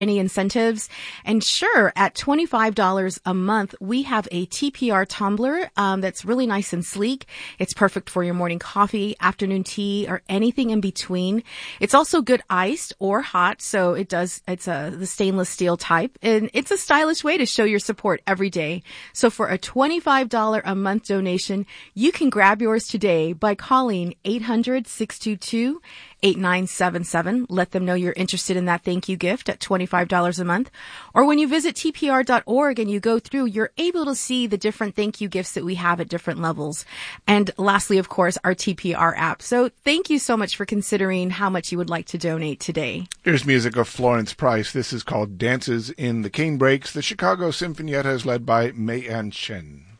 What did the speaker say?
any incentives. And sure, at $25 a month, we have a TPR tumbler that's really nice and sleek. It's perfect for your morning coffee, afternoon tea, or anything in between. It's also good iced or hot, so it's the stainless steel type, and it's a stylish way to show your support every day. So for a $25 a month donation, you can grab yours today by calling 800-622-8977. Let them know you're interested in that thank you gift at $25 a month. Or when you visit tpr.org and you go through, you're able to see the different thank you gifts that we have at different levels. And lastly, of course, our TPR app. So thank you so much for considering how much you would like to donate today. Here's music of Florence Price. This is called Dances in the Cane Breaks. The Chicago Sinfonietta is led by Mei An Shen.